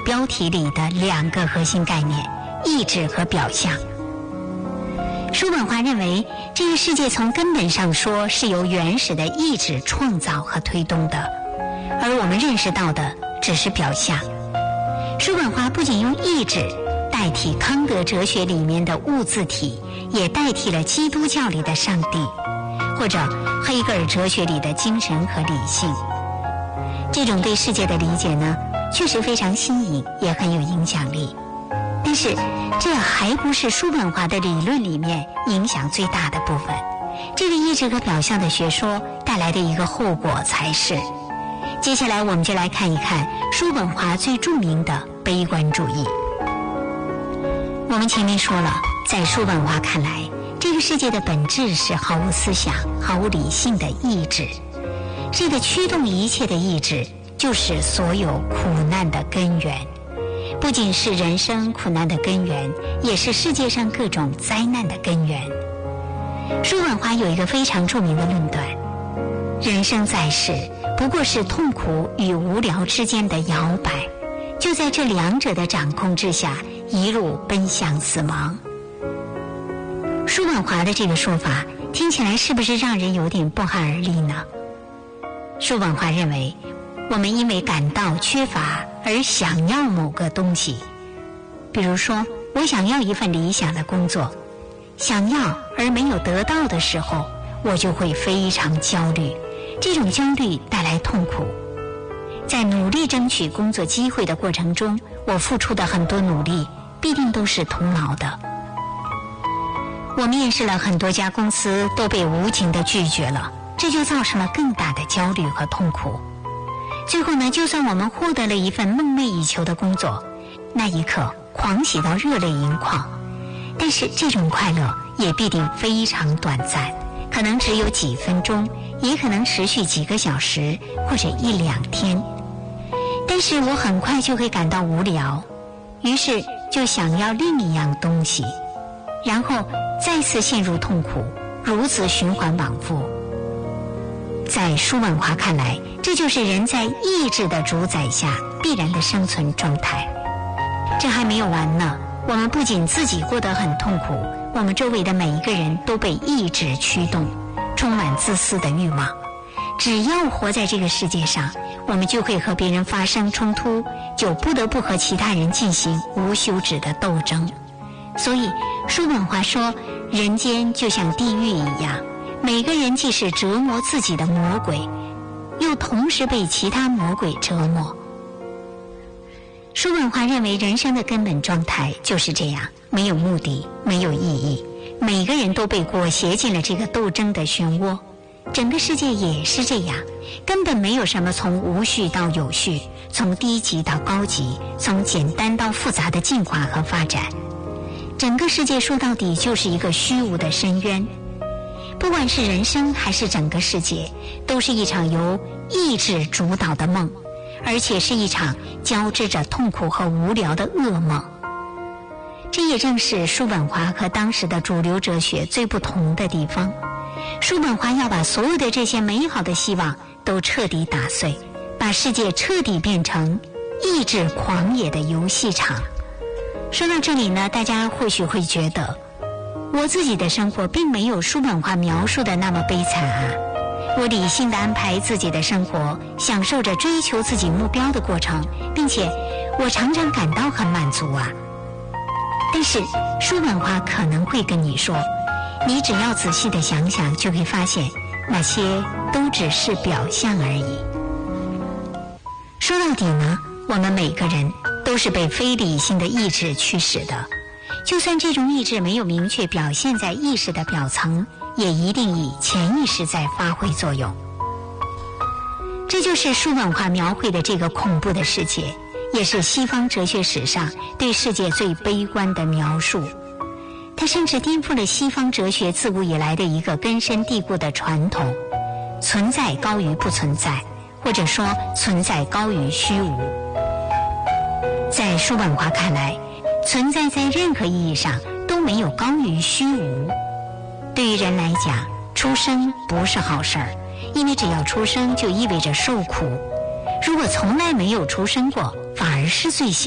标题里的2个核心概念：意志和表象。叔本华认为，这个世界从根本上说是由原始的意志创造和推动的，而我们认识到的只是表象。叔本华不仅用意志代替康德哲学里面的物自体，也代替了基督教里的上帝，或者黑格尔哲学里的精神和理性。这种对世界的理解呢，确实非常新颖，也很有影响力。但是这还不是叔本华的理论里面影响最大的部分，这个意志和表象的学说带来的一个后果才是。接下来我们就来看一看叔本华最著名的悲观主义。我们前面说了，在叔本华看来，这个世界的本质是毫无思想、毫无理性的意志。这个驱动一切的意志，就是所有苦难的根源。不仅是人生苦难的根源，也是世界上各种灾难的根源。叔本华有一个非常著名的论断：人生在世不过是痛苦与无聊之间的摇摆，就在这2者的掌控之下，一路奔向死亡。叔本华的这个说法听起来是不是让人有点不寒而栗呢？叔本华认为，我们因为感到缺乏而想要某个东西，比如说我想要一份理想的工作，想要而没有得到的时候，我就会非常焦虑，这种焦虑带来痛苦。在努力争取工作机会的过程中，我付出的很多努力必定都是徒劳的。我面试了很多家公司，都被无情地拒绝了，这就造成了更大的焦虑和痛苦。最后呢，就算我们获得了一份梦寐以求的工作，那一刻狂喜到热泪盈眶，但是这种快乐也必定非常短暂，可能只有几分钟，也可能持续几个小时或者1-2天。但是我很快就会感到无聊，于是就想要另一样东西，然后再次陷入痛苦，如此循环往复。在叔本华看来，这就是人在意志的主宰下必然的生存状态。这还没有完呢，我们不仅自己过得很痛苦，我们周围的每一个人都被意志驱动，充满自私的欲望。只要活在这个世界上，我们就会和别人发生冲突，就不得不和其他人进行无休止的斗争。所以叔本华说，人间就像地狱一样，每个人既是折磨自己的魔鬼，又同时被其他魔鬼折磨。叔本华认为，人生的根本状态就是这样，没有目的，没有意义，每个人都被裹挟进了这个斗争的漩涡。整个世界也是这样，根本没有什么从无序到有序，从低级到高级，从简单到复杂的进化和发展。整个世界说到底就是一个虚无的深渊。不管是人生还是整个世界，都是一场由意志主导的梦，而且是一场交织着痛苦和无聊的噩梦。这也正是叔本华和当时的主流哲学最不同的地方。叔本华要把所有的这些美好的希望都彻底打碎，把世界彻底变成意志狂野的游戏场。说到这里呢，大家或许会觉得，我自己的生活并没有叔本华描述的那么悲惨啊。我理性地安排自己的生活，享受着追求自己目标的过程，并且我常常感到很满足啊。但是叔本华可能会跟你说，你只要仔细地想想，就会发现那些都只是表象而已。说到底呢，我们每个人都是被非理性的意志驱使的，就算这种意志没有明确表现在意识的表层，也一定以潜意识在发挥作用。这就是叔本华描绘的这个恐怖的世界，也是西方哲学史上对世界最悲观的描述。它甚至颠覆了西方哲学自古以来的一个根深蒂固的传统：存在高于不存在，或者说存在高于虚无。在叔本华看来，存在在任何意义上都没有高于虚无。对于人来讲，出生不是好事儿，因为只要出生就意味着受苦。如果从来没有出生过，反而是最幸